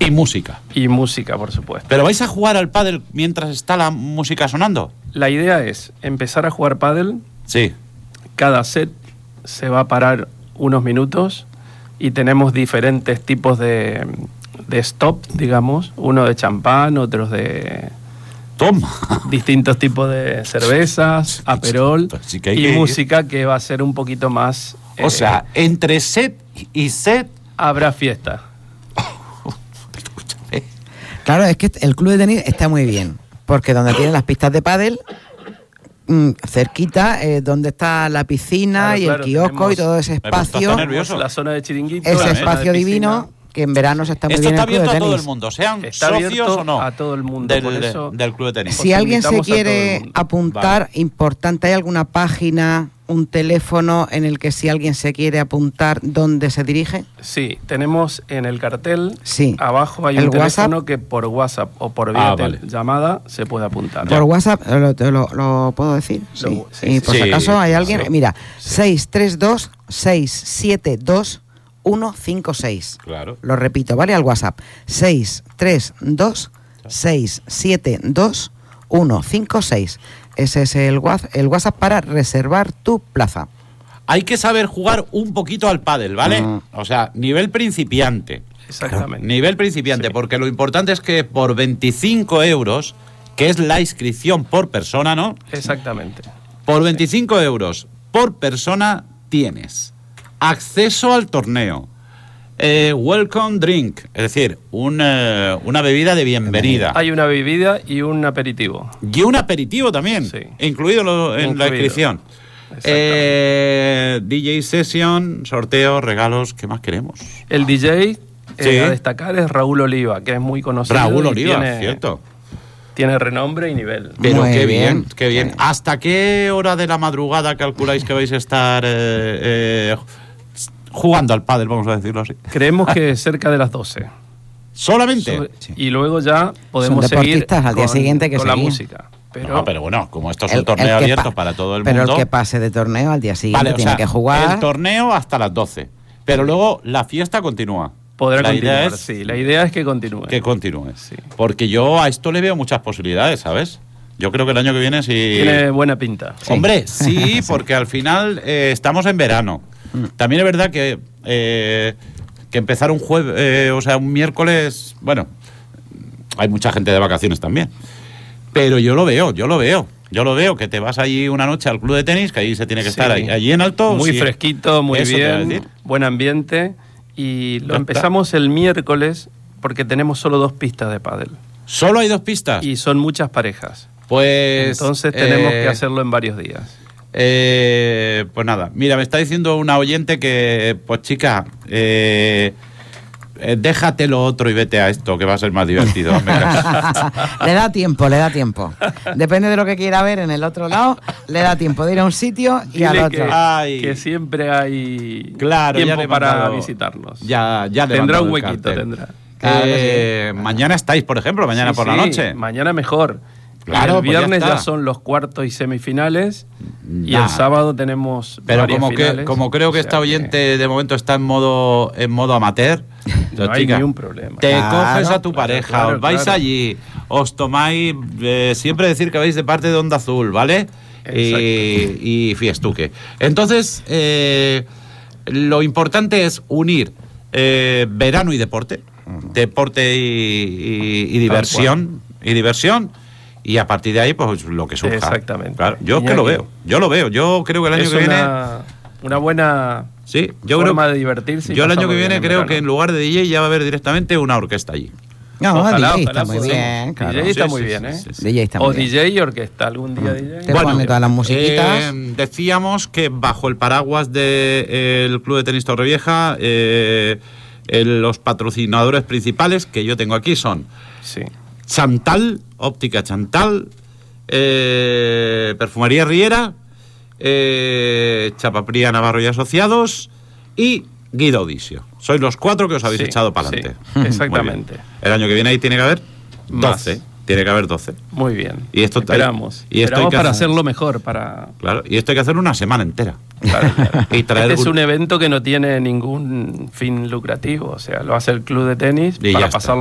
Y música. Y música, por supuesto. ¿Pero vais a jugar al pádel mientras está la música sonando? La idea es empezar a jugar pádel. Sí. Cada set se va a parar unos minutos y tenemos diferentes tipos de stop, digamos. Uno de champán, otros de... Toma. Distintos tipos de cervezas, aperol Sí que y música que va a ser un poquito más... O sea, entre set y set... Habrá fiesta. Escúchame. Claro, es que el club de tenis está muy bien, porque donde tienen las pistas de pádel, cerquita, donde está la piscina, claro, y el kiosco y todo ese espacio, la zona de chiringuito, ese espacio divino, que en verano se está muy bien. Esto está abierto a todo el mundo, sean está socios o no, a todo el mundo, del club de tenis. Si alguien se quiere apuntar, vale. Importante, ¿hay alguna página, un teléfono en el que si alguien se quiere apuntar, dónde se dirige? Sí, tenemos en el cartel, sí. Abajo hay un teléfono que por WhatsApp o por vía llamada se puede apuntar. ¿Por WhatsApp lo puedo decir? Sí. Y por si acaso hay alguien, mira, 632-672-156. Claro. Lo repito, ¿vale? Al WhatsApp. 632-672-156. Ese es el WhatsApp para reservar tu plaza. Hay que saber jugar un poquito al pádel, ¿vale? O sea, nivel principiante. Exactamente. Nivel principiante, sí. Porque lo importante es que por 25 euros, que es la inscripción por persona, ¿no? Exactamente. Por 25 euros por persona tienes acceso al torneo, welcome drink, es decir, una bebida de bienvenida. Hay una bebida y un aperitivo. Y un aperitivo también, sí. Incluido en la inscripción. DJ session, sorteo, regalos, ¿qué más queremos? El DJ a destacar es Raúl Oliva, que es muy conocido. Raúl Oliva, cierto. Tiene renombre y nivel. Pero qué bien, qué bien. ¿Hasta qué hora de la madrugada calculáis que vais a estar jugando al pádel, vamos a decirlo así? Creemos que cerca de las 12. ¿Solamente? Y luego ya podemos seguir al día siguiente que con la música. Pero bueno, como esto es un torneo abierto para todo el mundo... Pero el que pase de torneo al día siguiente tiene que jugar... El torneo hasta las 12, pero luego la fiesta continúa. Podrá continuar, sí. La idea es que continúe. Que continúe, sí. Porque yo a esto le veo muchas posibilidades, ¿sabes? Yo creo que el año que viene sí... Tiene buena pinta. Sí. Hombre, sí, porque al final estamos en verano. También es verdad que empezar un jueves, un miércoles... Bueno, hay mucha gente de vacaciones también. Pero yo lo veo, que te vas allí una noche al club de tenis, que ahí se tiene que estar allí en alto. Muy fresquito, muy bien, buen ambiente. Y lo empezamos el miércoles porque tenemos solo 2 pistas de pádel. ¿Solo hay 2 pistas? Y son muchas parejas. Pues... Entonces tenemos que hacerlo en varios días. Pues nada, mira, me está diciendo una oyente que, pues chica, déjate lo otro y vete a esto, que va a ser más divertido. Le da tiempo. Depende de lo que quiera ver en el otro lado, le da tiempo de ir a un sitio y al otro. Que siempre hay tiempo para visitarnos. Ya tendrá un huequito, tendrá. Mañana estáis, por ejemplo, mañana por la noche. Mañana mejor. Claro, el viernes ya son los cuartos y semifinales y el sábado tenemos finales, como creo que esta oyente de momento está en modo amateur, no hay ni un problema. Te coges a tu pareja, os vais allí, os tomáis, siempre decir que vais de parte de Onda Azul, ¿vale? Y fiestuque. Entonces, lo importante es unir verano y deporte y diversión. Y a partir de ahí, pues lo que surja. Exactamente. Claro, yo lo veo. Yo creo que el año que viene... una buena forma de divertirse. Yo el año que viene creo que en lugar de DJ ya va a haber directamente una orquesta allí. No, DJ está muy bien. Claro. DJ está muy bien, ¿eh? DJ está muy bien. DJ y orquesta, algún día DJ. Bueno, todas las musiquitas. Decíamos que bajo el paraguas del Club de Tenis Torrevieja, los patrocinadores principales que yo tengo aquí son... Sí. Chantal, Óptica Chantal, Perfumería Riera, Chapapría Navarro y Asociados y Guido Odisio. Sois los 4 que os habéis echado para adelante. Exactamente. El año que viene ahí tiene que haber 12. Más. Tiene que haber 12. Muy bien. Y esto esperamos para hacerlo mejor. Claro, y esto hay que hacer una semana entera. Claro. Y traer es un evento que no tiene ningún fin lucrativo. O sea, lo hace el club de tenis para pasarlo